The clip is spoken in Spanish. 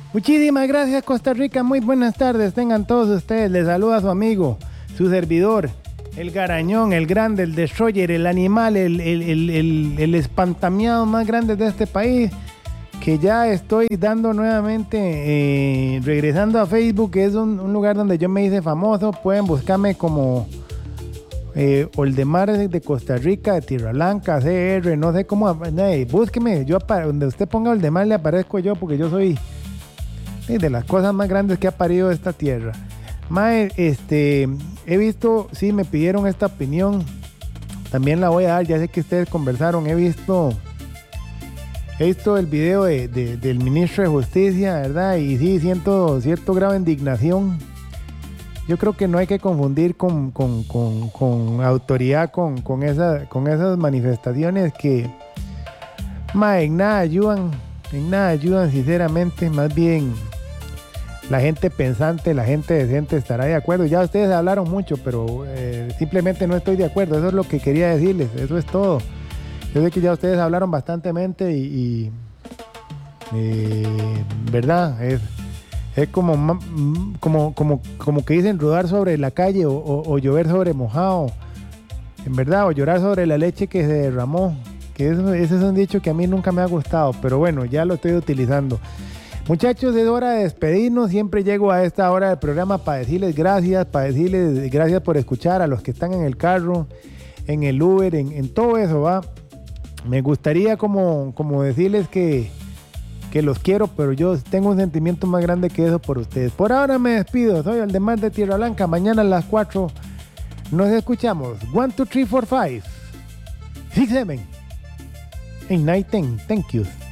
Muchísimas gracias, Costa Rica. Muy buenas tardes. Tengan todos ustedes. Les saluda su amigo, su servidor, el garañón, el grande, el destroyer, el animal, el espantamiado más grande de este país. Que ya estoy dando nuevamente, regresando a Facebook, que es un lugar donde yo me hice famoso. Pueden buscarme como Oldemar de Costa Rica, de Tierra Blanca, CR, no sé cómo. Búsqueme, donde usted ponga Oldemar le aparezco yo, porque yo soy de las cosas más grandes que ha parido esta tierra. Mae, he visto, sí, me pidieron esta opinión, también la voy a dar, ya sé que ustedes conversaron, he visto el video del ministro de Justicia, ¿verdad? Y sí, siento cierto grado de indignación. Yo creo que no hay que confundir con autoridad con esas manifestaciones que, mae, en nada ayudan sinceramente. Más bien la gente pensante, la gente decente estará de acuerdo. Ya ustedes hablaron mucho, pero simplemente no estoy de acuerdo. Eso es lo que quería decirles, eso es todo. Yo sé que ya ustedes hablaron bastantemente y verdad, es como que dicen rodar sobre la calle o llover sobre mojado, en verdad, o llorar sobre la leche que se derramó, que ese es un dicho que a mí nunca me ha gustado, pero bueno, ya lo estoy utilizando. Muchachos, es hora de despedirnos. Siempre llego a esta hora del programa para decirles gracias por escuchar, a los que están en el carro, en el Uber, en todo eso, ¿va? Me gustaría como decirles que los quiero, pero yo tengo un sentimiento más grande que eso por ustedes. Por ahora me despido, soy Oldemar de Tierra Blanca. Mañana a las 4 nos escuchamos. 1, 2, 3, 4, 5 6, 7 8, 9, 10. Thank you.